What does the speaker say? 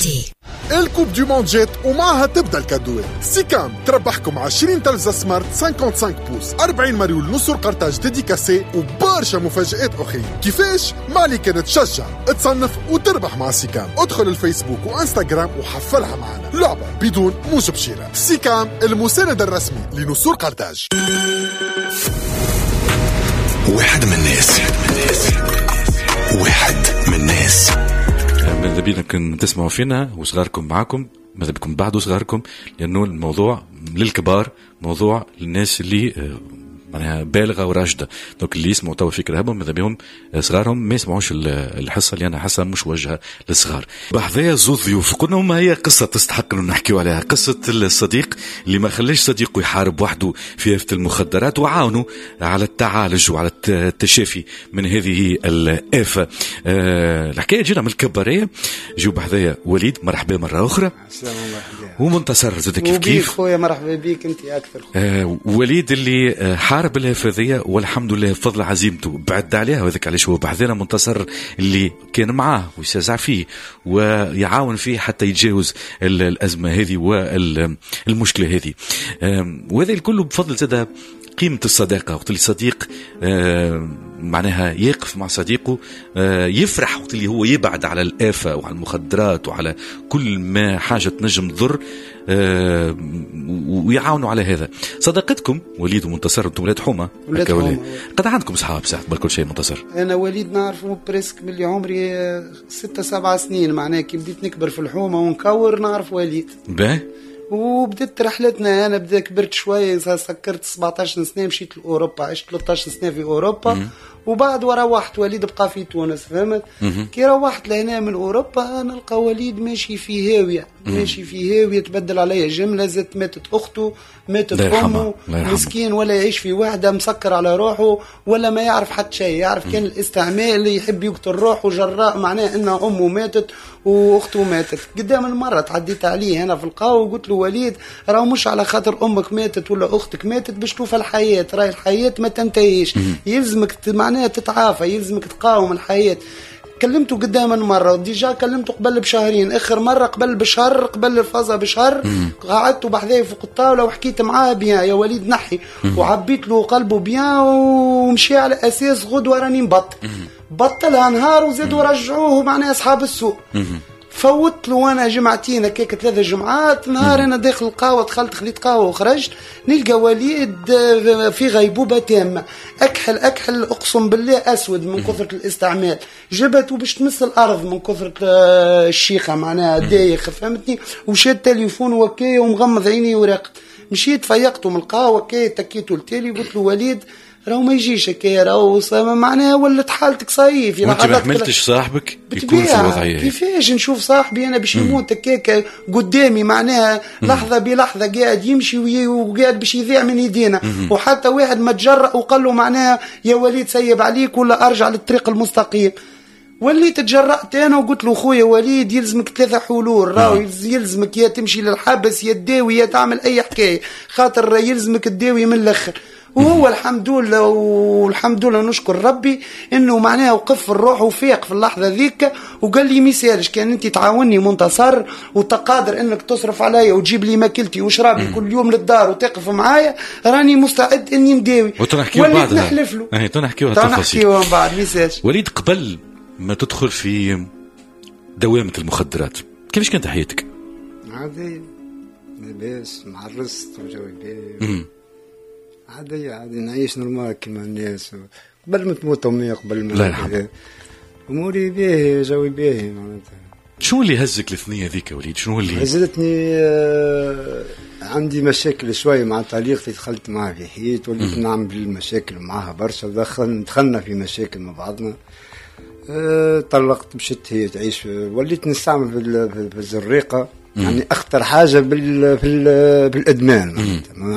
RT. الكوب دي موند جات ومعها تبدا الكادوات. سيكام تربحكم 20 تلفزة سمارت 55 بوس، 40 مريول نصر قرطاج ديديكاسي وبرشا مفاجآت أخرى. كيفاش؟ مالي كانت تشجع، تصنف وتربح مع سيكام. ادخل الفيسبوك وانستغرام وحفلها معنا. لعبة بدون موجب شراء. سيكام المساند الرسمي لنصر قرطاج. واحد من الناس ماذا بينا كن تسمعوا فينا وصغاركم معكم، ماذا بكم بعدوا صغاركم، لأنه الموضوع للكبار، موضوع للناس اللي معناها بالغة وراشدة. دونك اللي يسمعوا توا فكرة هبهم ماذا بهم صغارهم ما يسمعوش الحصة اللي أنا حاسة مش وجهة للصغار. بحذايا زوج ضيوف قلنا هما هي قصة تستحق أن نحكيو عليها، قصة الصديق اللي ما خليش صديقه يحارب وحده في آفة المخدرات وعاونوا على التعالج وعلى التشافي من هذه الآفة. الحكاية جينا من الكبارية. جو بحذايا وليد، مرحبا مرة أخرى. السلام عليكم. ومنتصر زاد كيف خويا، مرحبا بيك انت اكثر. وليد اللي حارب الهفاذية والحمد لله بفضل عزيمته بعد عليها، وذاك علاش هو بحذنا. منتصر اللي كان معاه ويسازع فيه ويعاون فيه حتى يتجاوز الأزمة هذه والمشكلة هذه، وهذا الكل بفضل زاد قيمة الصداقة. وقت اللي صديق معناها يقف مع صديقه، يفرح وقت اللي هو يبعد على الآفة وعلى المخدرات وعلى كل ما حاجة تنجم تضر، ويعاونوا على هذا. صداقتكم وليد ومنتصر، انتم ولاد حومة قد عندكم صحاب ساعة قبل كل شيء. منتصر انا وليد نعرفه بريسك من اللي عمري 6-7 سنين، معناها كي بديت نكبر في الحومة ونكور نعرف وليد باهي. وبدأت رحلتنا، أنا بدأت كبرت شوية، سكرت 17 سنة، مشيت لأوروبا، عشت 13 سنة في أوروبا. وبعد وروحت وليد بقى في تونس، فهمت؟ كي روحت لهنا من أوروبا نلقى وليد ماشي في هاوية، ماشي في هاوية. تبدل عليا جملة، زدت ماتت أخته، ماتت أمه، مسكين، ولا يعيش في وحدة، مسكر على روحه، ولا ما يعرف حتى شيء. يعرف كان الاستعمال اللي يحب يقتل روحه جراء معناه إن أمه ماتت واخته ماتت. قدام المرة تعديت عليه هنا في القهوة وقلت له وليد، راهو مش على خاطر امك ماتت ولا اختك ماتت باش توفى الحياة، راهي الحياة ما تنتهيش، يلزمك معناها تتعافى، يلزمك تقاوم الحياة. كلمته قدام المرة، ديجا كلمته قبل بشهرين، اخر مرة قبل بشهر، قبل الفازة بشهر، قعدت بحذاي فوق الطاولة وحكيت معاه بيان يا وليد نحي، وعبيت له قلبه بيان، ومشي على اساس غدوة راني نبطل. بطلها نهار وزادوا رجعوه معناها اصحاب السوق. فوت له وانا جمعتين هكاك 3 جمعات. نهار انا داخل القهوه، دخلت خليت قهوه وخرجت، نلقى وليد في غيبوبه تامه، اكحل اقسم بالله اسود من كثره الاستعمال، جبته باش تمس الارض من كثره الشيخه معناها دايخ، فهمتني؟ وشاد تليفون وكايه ومغمض عيني وراقد. مشيت فيقته من القهوه كايه، تكيته التالي قلت له وليد راهو ما يجيش هكايا، راهو معناها ولت حالتك صيف. وانت ما حملتش صاحبك يكون في الوضعيه؟ كيفاش نشوف صاحبي انا باش يموت هكاك قدامي معناها لحظه بلحظه قاعد يمشي وقاعد باش يضيع من يدينا، وحتى واحد ما تجرأ وقال له معناها يا وليد سيب عليك ولا ارجع للطريق المستقيم. وليت تجرأت انا وقلت له خويا وليد يلزمك 3 حلول، راهو يلزمك يا تمشي للحبس يا تداوي يا تعمل اي حكايه، خاطر يلزمك تداوي من الاخر. وهو الحمد لله والحمد لله نشكر ربي انه معناها وقف الروح وفيق في اللحظه ذيك، وقال لي ميسالش كان انت تعاوني منتصر وتقادر انك تصرف عليا وتجيب لي ماكلتي وشرابي كل يوم للدار وتقف معايا، راني مستعد اني نداوي. وتنحكيو بعد نحلف له تنحكيو التفاصيل بعد ميسالش. وليد قبل ما تدخل في دوامه المخدرات كيفاش كانت حياتك؟ عادي لاباس معرست وجوي باهي، عادي نعيش نورمال كيما الناس، قبل ما تموت امي، قبل ما الله يرحمها اموري باهي، جوي باهي معناتها. شنو اللي هزك الثنيه ذيك يا وليد؟ شنو اللي هزتني؟ عندي مشاكل شوي مع طليقتي، دخلت معها في حيط، وليت نعمل مشاكل معها برشا، دخلنا في مشاكل مع بعضنا. طلقت، مشيت هي تعيش، وليت نستعمل في الزريقه، يعني اخطر حاجه بالادمان.